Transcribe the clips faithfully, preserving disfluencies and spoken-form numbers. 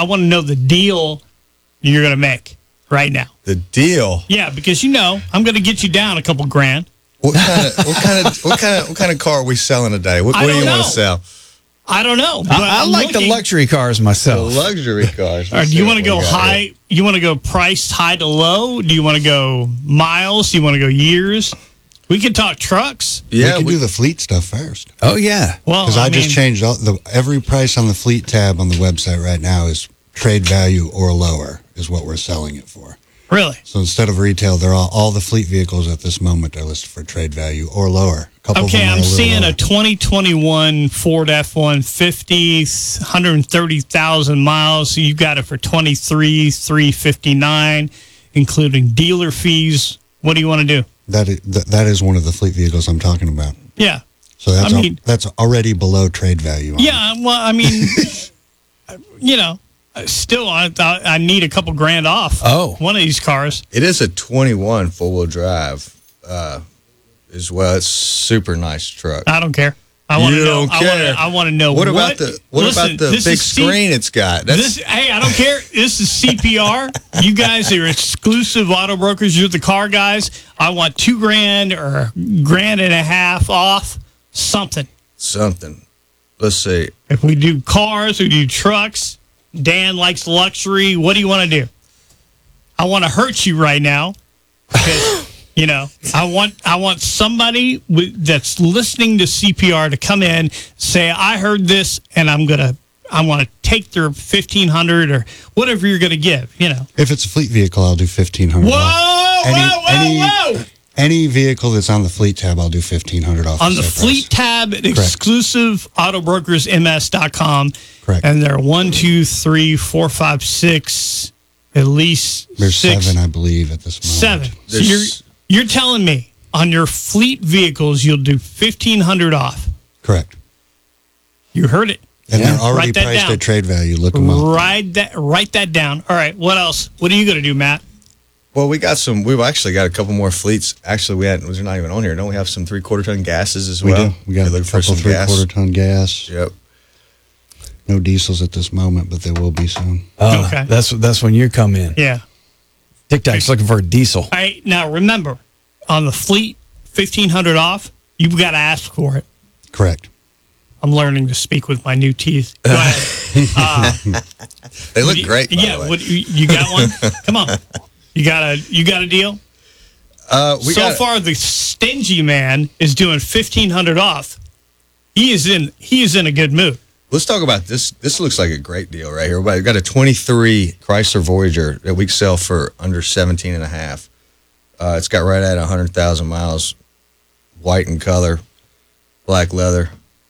I want to know the deal you're going to make right now. The deal? Yeah, because you know I'm going to get you down a couple grand. What kind of what kind of what kind of what kind of car are we selling today? What, what do you know. want to sell? I don't know. But I, I like looking, the luxury cars myself. The luxury cars. Or do you want to go high? Here. You want to go price high to low? Do you want to go miles? Do you want to go years? We can talk trucks. Yeah, we can we, do the fleet stuff first. Oh yeah. Well, because I, I just mean, changed all the every price on the fleet tab on the website right now is trade value or lower is what we're selling it for. Really? So instead of retail, they're all all the fleet vehicles at this moment are listed for trade value or lower. A couple okay, of them are I'm a little seeing lower. a twenty twenty-one Ford F one fifty, one hundred thirty thousand miles. So you got it for twenty-three thousand three hundred fifty-nine dollars, including dealer fees. What do you want to do? That is, that, that is one of the fleet vehicles I'm talking about. Yeah. So that's I al- mean- that's already below trade value. On it. Yeah, well, I mean, you know, still, I, I I need a couple grand off. Oh. One of these cars. it is a twenty-one four-wheel drive uh, as well. It's a super nice truck. I don't care. I want to You know. don't I care. wanna- I want to know What what. about the what listen, about the this big is C- screen it's got? That's, This, hey, I don't care. This is C P R. You guys are exclusive auto brokers. You're the car guys. I want two grand or a grand and a half off something. something. Let's see. If we do cars, we do trucks. Dan likes luxury. What do you want to do? I want to hurt you right now because you know I want I want somebody with, that's listening to C P R to come in, say I heard this, and I'm gonna I want to take their fifteen hundred or whatever you're gonna give. You know. If it's a fleet vehicle, I'll do fifteen hundred. Whoa, Any- whoa, whoa, any- whoa! Any vehicle that's on the fleet tab, I'll do fifteen hundred off On the sale fleet price. tab at exclusive auto brokers m s dot com. Correct. And there are one, two, three, four, five, six, at least There's six. seven, I believe, at this moment. Seven. So you're There's- you're telling me on your fleet vehicles you'll do fifteen hundred off. Correct. You heard it. And Yeah. they're already Write that priced down. at trade value. Look them up. Write that write that down. All right. What else? What are you going to do, Matt? Well, we got some. We've actually got a couple more fleets. Actually, we had. They're not even on here. Don't we have some three quarter ton gases as We well? do. We got You're a looking for couple some three gas. quarter ton gas. Yep. No diesels at this moment, but there will be soon. Oh, Okay. That's that's when you come in. Yeah. Tic Tac's looking for a diesel. All right. Now remember, on the fleet, fifteen hundred off. You've got to ask for it. Correct. I'm learning to speak with my new teeth. Go ahead. Uh, They look you- great. By yeah. the way. What, you, you got one? Come on. You got a you got a deal? Uh, we so got, far, the stingy man is doing fifteen hundred off. He is in. He is in a good mood. Let's talk about this. This looks like a great deal right here. We've got a twenty-three Chrysler Voyager that we sell for under seventeen and a half. Uh, it's got right at one hundred thousand miles, white in color, black leather.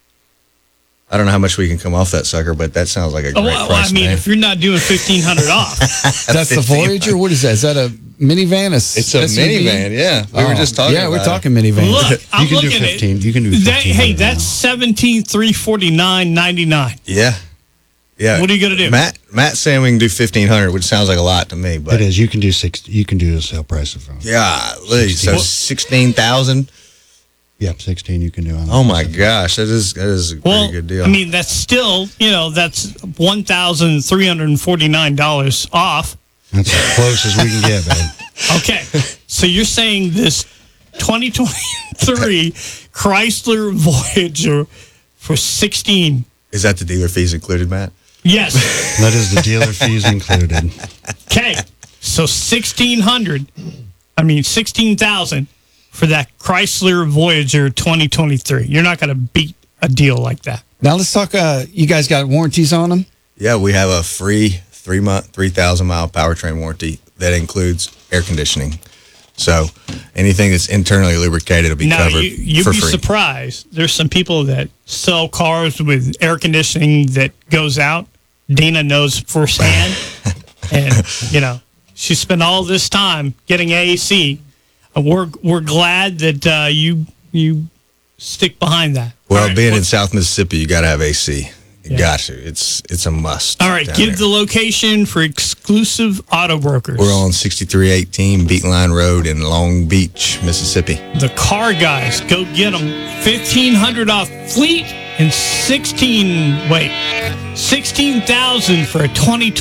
I don't know how much we can come off that sucker, but that sounds like a Oh, great well, price, I mean, man. if you're not doing fifteen hundred off, That's the Voyager. What is that? Is that a minivan? A It's a S U V? minivan, yeah. We were Oh, just talking Yeah, we're about talking minivan. look, I'm you can do looking fifteen. at You can do that. fifteen. Hey, that's seventeen three forty nine ninety nine. Yeah. Yeah. What are you gonna do? Matt Matt saying we can do fifteen hundred, which sounds like a lot to me, but It is. You can do six. You can do a sale price of. yeah, so sixteen thousand. Yep, sixteen. You can do on. Oh my gosh, that is that is a Well, pretty good deal. I mean, that's still, you know, that's one thousand three hundred forty nine dollars off. That's as close as we can get, babe. Okay, so you're saying this twenty twenty-three Chrysler Voyager for sixteen? Is that the dealer fees included, Matt? Yes. That is the dealer fees included. Okay, so sixteen hundred. I mean sixteen thousand for that Chrysler Voyager twenty twenty-three. You're not going to beat a deal like that. Now let's talk. Uh, you guys got warranties on them? Yeah, we have a free three month, three thousand mile powertrain warranty that includes air conditioning. So anything that's internally lubricated will be Now covered you, you'd for be free. surprised. There's some people that sell cars with air conditioning that goes out. Dina knows firsthand, and you know she spent all this time getting A C. And we're we're glad that uh, you you stick behind that. Well, All right, being what- in South Mississippi, you got to have A C. You Yeah. got to. It's it's a must. all right, down give there. the location for exclusive auto brokers. We're on sixty-three eighteen Beat Line Road in Long Beach, Mississippi. The car guys, go get them. fifteen hundred off fleet and sixteen. Wait, sixteen thousand for a twenty